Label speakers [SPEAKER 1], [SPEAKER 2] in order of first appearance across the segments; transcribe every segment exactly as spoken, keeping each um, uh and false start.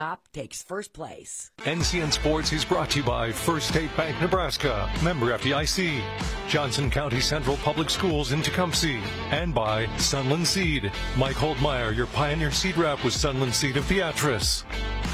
[SPEAKER 1] Top takes first place.
[SPEAKER 2] N C N Sports is brought to you by First State Bank Nebraska, member F D I C, Johnson County Central Public Schools in Tecumseh, and by Sunland Seed. Mike Holtmeyer, your Pioneer Seed Rep with Sunland Seed of Beatrice.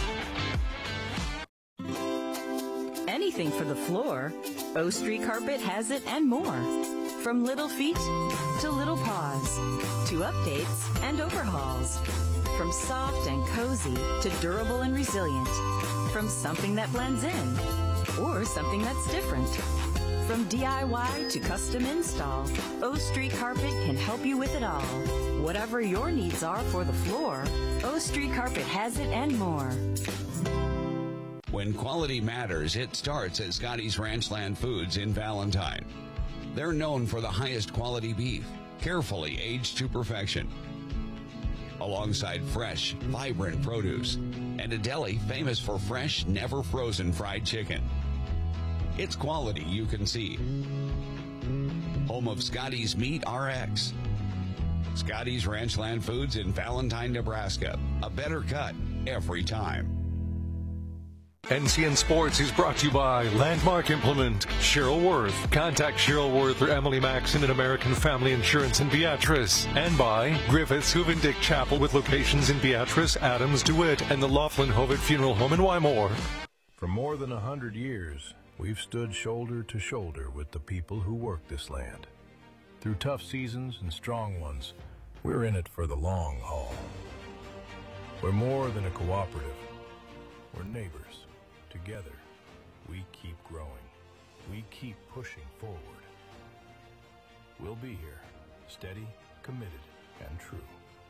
[SPEAKER 3] Anything for the floor, O Street Carpet has it and more. From little feet to little paws, to updates and overhauls. From soft and cozy to durable and resilient. From something that blends in or something that's different. From D I Y to custom install, O Street Carpet can help you with it all. Whatever your needs are for the floor, O Street Carpet has it and more.
[SPEAKER 4] When quality matters, it starts at Scotty's Ranchland Foods in Valentine. They're known for the highest quality beef, carefully aged to perfection, alongside fresh, vibrant produce, and a deli famous for fresh, never frozen fried chicken. It's quality you can see. Home of Scotty's Meat R X. Scotty's Ranchland Foods in Valentine, Nebraska. A better cut every time.
[SPEAKER 2] N C N Sports is brought to you by Landmark Implement, Cheryl Worth. Contact Cheryl Worth or Emily Maxon at American Family Insurance in Beatrice. And by Griffiths Huvendick Chapel with locations in Beatrice, Adams, DeWitt, and the Laughlin Hovitt Funeral Home in Wymore.
[SPEAKER 5] For more than a hundred years, we've stood shoulder to shoulder with the people who work this land. Through tough seasons and strong ones, we're in it for the long haul. We're more than a cooperative. We're neighbors. Together, we keep growing. We keep pushing forward. We'll be here, steady, committed, and true.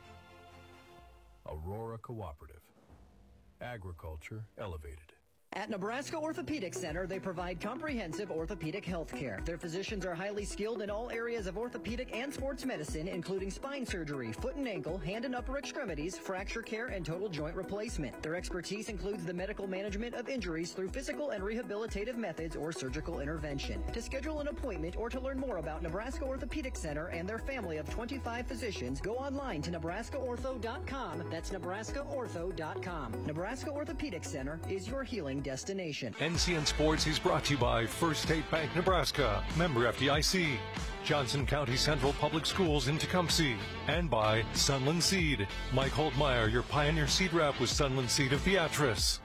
[SPEAKER 5] Aurora Cooperative. Agriculture elevated.
[SPEAKER 6] At Nebraska Orthopedic Center, they provide comprehensive orthopedic health care. Their physicians are highly skilled in all areas of orthopedic and sports medicine, including spine surgery, foot and ankle, hand and upper extremities, fracture care, and total joint replacement. Their expertise includes the medical management of injuries through physical and rehabilitative methods or surgical intervention. To schedule an appointment or to learn more about Nebraska Orthopedic Center and their family of twenty-five physicians, go online to Nebraska Ortho dot com. That's Nebraska Ortho dot com. Nebraska Orthopedic Center is your healing destination.
[SPEAKER 2] N C N Sports is brought to you by First State Bank Nebraska, member F D I C, Johnson County Central Public Schools in Tecumseh, and by Sunland Seed. Mike Holtmeyer, your Pioneer Seed Rep with Sunland Seed of Beatrice.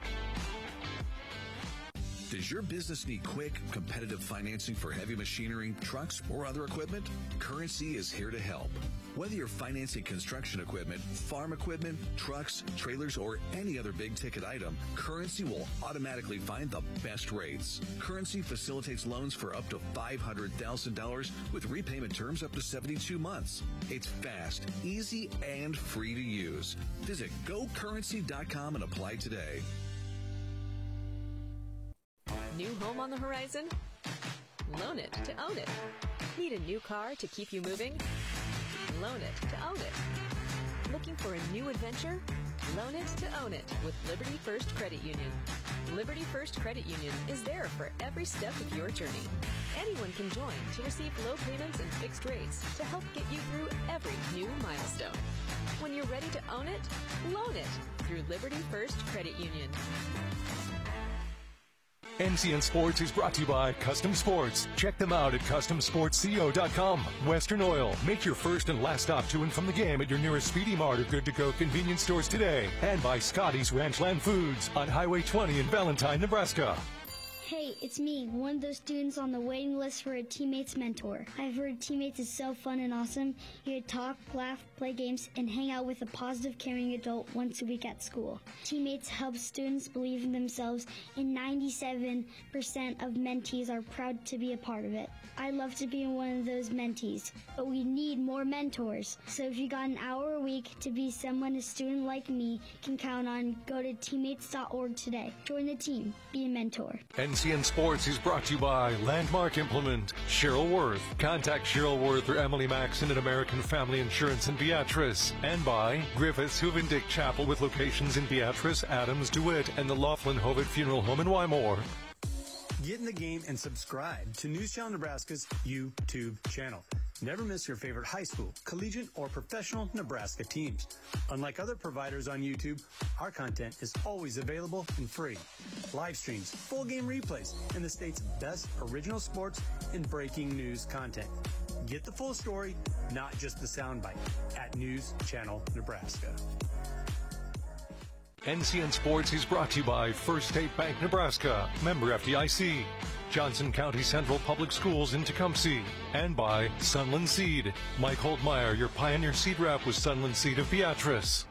[SPEAKER 7] Does your business need quick, competitive financing for heavy machinery, trucks, or other equipment? Currency is here to help. Whether you're financing construction equipment, farm equipment, trucks, trailers, or any other big-ticket item, Currency will automatically find the best rates. Currency facilitates loans for up to five hundred thousand dollars with repayment terms up to seventy-two months. It's fast, easy, and free to use. Visit go currency dot com and apply today.
[SPEAKER 8] New home on the horizon? Loan it to own it. Need a new car to keep you moving? Loan it to own it. Looking for a new adventure? Loan it to own it with Liberty First Credit Union. Liberty First Credit Union is there for every step of your journey. Anyone can join to receive low payments and fixed rates to help get you through every new milestone. When you're ready to own it, loan it through Liberty First Credit Union.
[SPEAKER 2] N C N Sports is brought to you by Custom Sports. Check them out at custom sports co dot com. Western Oil. Make your first and last stop to and from the game at your nearest Speedy Mart or Good to Go convenience stores today. And by Scotty's Ranchland Foods on Highway twenty in Valentine, Nebraska.
[SPEAKER 9] Hey, it's me, one of those students on the waiting list for a Teammates mentor. I've heard Teammates is so fun and awesome. You get to talk, laugh, play games, and hang out with a positive, caring adult once a week at school. Teammates helps students believe in themselves, and ninety-seven percent of mentees are proud to be a part of it. I love to be one of those mentees, but we need more mentors. So if you got an hour a week to be someone a student like me can count on, go to teammates dot org today. Join the team. Be a mentor.
[SPEAKER 2] N C N Sports is brought to you by Landmark Implement, Cheryl Worth. Contact Cheryl Worth or Emily Maxon at American Family Insurance in Beatrice. And by Griffiths Huvendick Chapel with locations in Beatrice, Adams, DeWitt, and the Laughlin Hovitt Funeral Home in Wymore.
[SPEAKER 10] Get in the game and subscribe to News Channel Nebraska's YouTube channel. Never miss your favorite high school, collegiate, or professional Nebraska teams. Unlike other providers on YouTube, our content is always available and free. Live streams, full game replays, and the state's best original sports and breaking news content. Get the full story, not just the soundbite, at News Channel Nebraska.
[SPEAKER 2] N C N Sports is brought to you by First State Bank Nebraska, member F D I C, Johnson County Central Public Schools in Tecumseh, and by Sunland Seed. Mike Holtmeyer, your Pioneer Seed Rep with Sunland Seed of Beatrice.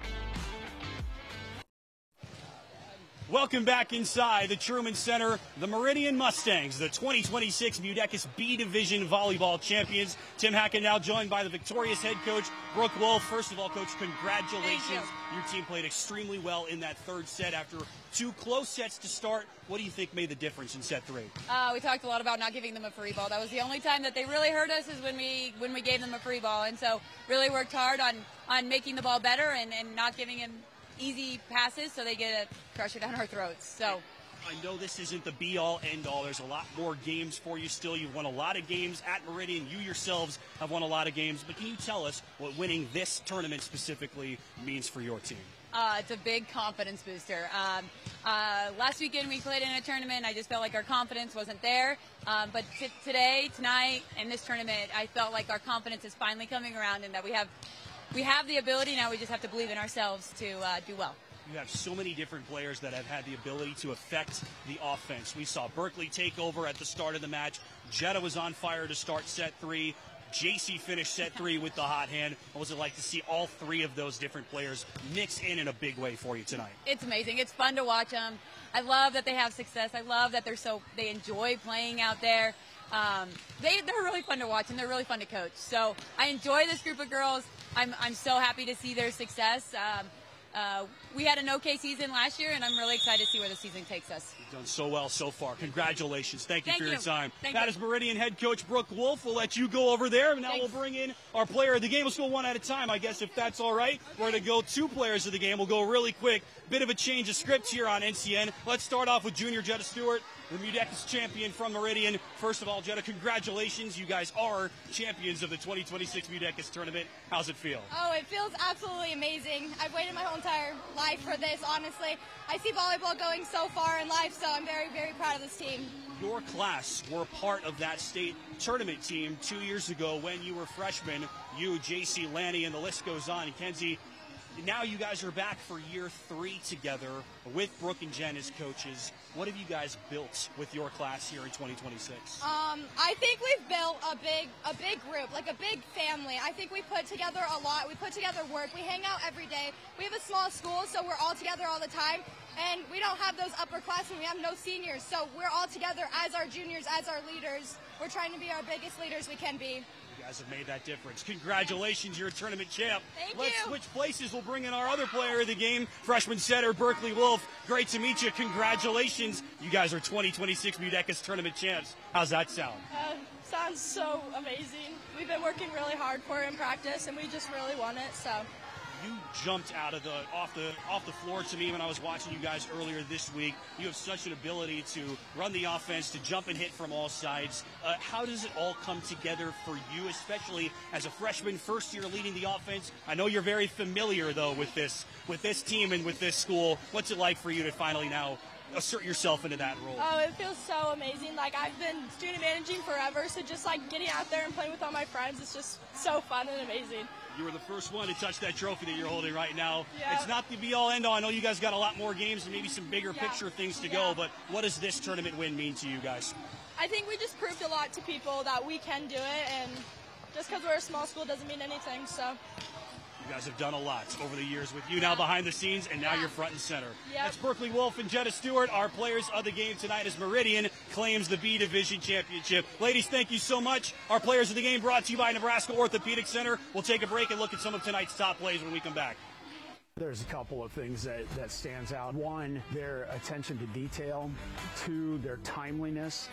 [SPEAKER 11] Welcome back inside the Truman Center. The Meridian Mustangs, the twenty twenty-six Mudecas B Division Volleyball Champions. Tim Hackett now joined by the victorious head coach, Brooke Wolf. First of all, Coach, congratulations. You. Your team played extremely well in that third set after two close sets to start. What do you think made the difference in set three?
[SPEAKER 12] Uh, we talked a lot about not giving them a free ball. That was the only time that they really hurt us is when we when we gave them a free ball. And so really worked hard on, on making the ball better and, and not giving them easy passes so they get a pressure down our throats. So
[SPEAKER 11] I know this isn't the be-all, end-all. There's a lot more games for you still. You've won a lot of games at Meridian. You yourselves have won a lot of games. But can you tell us what winning this tournament specifically means for your team?
[SPEAKER 12] Uh, it's a big confidence booster. Um, uh, last weekend we played in a tournament. I just felt like our confidence wasn't there. Um, but t- today, tonight, and this tournament, I felt like our confidence is finally coming around and that we have we have the ability. Now we just have to believe in ourselves to uh, do well.
[SPEAKER 11] You have so many different players that have had the ability to affect the offense. We saw Berkeley take over at the start of the match. Jetta was on fire to start set three. J C finished set three with the hot hand. What was it like to see all three of those different players mix in in a big way for you tonight?
[SPEAKER 12] It's amazing. It's fun to watch them. I love that they have success. I love that they're so they enjoy playing out there. Um, they, they're really fun to watch, and they're really fun to coach. So I enjoy this group of girls. I'm, I'm so happy to see their success. Um, uh, we had an okay season last year, and I'm really excited to see where the season takes us.
[SPEAKER 11] You've done so well so far. Congratulations. Thank you
[SPEAKER 12] Thank
[SPEAKER 11] for
[SPEAKER 12] you.
[SPEAKER 11] your time.
[SPEAKER 12] Thank
[SPEAKER 11] that
[SPEAKER 12] you.
[SPEAKER 11] is Meridian head coach Brooke Wolf. We'll let you go over there. Now
[SPEAKER 12] Thanks.
[SPEAKER 11] we'll bring in our player of the game. Let's go one at a time, I guess, if that's all right. We're going to go two players of the game. We'll go really quick. Bit of a change of script here on N C N. Let's start off with junior Jetta Stewart, the Mudecas champion from Meridian. First of all, Jetta, congratulations. You guys are champions of the twenty twenty-six Mudecas tournament. How's it feel?
[SPEAKER 13] Oh, it feels absolutely amazing. I've waited my whole entire life for this, honestly. I see volleyball going so far in life, so I'm very, very proud of this team.
[SPEAKER 11] Your class were part of that state tournament team two years ago when you were freshmen. You, J C, Lanny, and the list goes on. Kenzie, now you guys are back for year three together with Brooke and Jen as coaches. What have you guys built with your class here in twenty twenty-six?
[SPEAKER 13] Um, I think we've built a big, a big group, like a big family. I think we put together a lot. We put together work. We hang out every day. We have a small school, so we're all together all the time. And we don't have those upperclassmen. We have no seniors, so we're all together as our juniors, as our leaders. We're trying to be our biggest leaders we can be.
[SPEAKER 11] You guys have made that difference. Congratulations, you're a tournament champ.
[SPEAKER 13] Thank
[SPEAKER 11] Let's
[SPEAKER 13] you.
[SPEAKER 11] switch places. We'll bring in our other player of the game, freshman setter Berkeley Wolf. Great to meet you. Congratulations. You guys are twenty twenty-six Mudecas tournament champs. How's that sound?
[SPEAKER 14] Uh, sounds so amazing. We've been working really hard for it in practice, and we just really want it. So.
[SPEAKER 11] You jumped out of the off the off the floor to me when I was watching you guys earlier this week. You have such an ability to run the offense, to jump and hit from all sides. Uh, how does it all come together for you, especially as a freshman, first year leading the offense? I know you're very familiar though with this with this team and with this school. What's it like for you to finally now assert yourself into that role?
[SPEAKER 14] Oh, it feels so amazing. Like, I've been student managing forever, so just like getting out there and playing with all my friends, it's just so fun and amazing.
[SPEAKER 11] You were the first one to touch that trophy that you're holding right now.
[SPEAKER 14] Yeah.
[SPEAKER 11] It's not the be-all, end-all. I know you guys got a lot more games and maybe some bigger
[SPEAKER 14] Yeah.
[SPEAKER 11] picture things to
[SPEAKER 14] Yeah.
[SPEAKER 11] go, but what does this tournament win mean to you guys?
[SPEAKER 14] I think we just proved a lot to people that we can do it, and just because we're a small school doesn't mean anything, so.
[SPEAKER 11] You guys have done a lot over the years with you now behind the scenes, and now you're front and center.
[SPEAKER 14] Yep.
[SPEAKER 11] That's Berkeley Wolf and Jetta Stewart. Our players of the game tonight as Meridian claims the B Division Championship. Ladies, thank you so much. Our players of the game brought to you by Nebraska Orthopedic Center. We'll take a break and look at some of tonight's top plays when we come back.
[SPEAKER 15] There's a couple of things that, that stands out. One, their attention to detail. Two, their timeliness.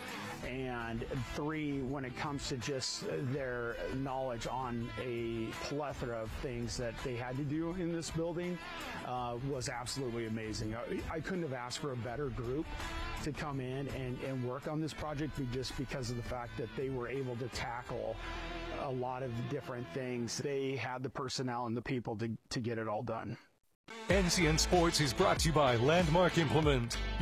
[SPEAKER 15] And three, when it comes to just their knowledge on a plethora of things that they had to do in this building, uh, was absolutely amazing. I, I couldn't have asked for a better group to come in and, and work on this project just because of the fact that they were able to tackle a lot of different things. They had the personnel and the people to, to get it all done.
[SPEAKER 2] N C N Sports is brought to you by Landmark Implement.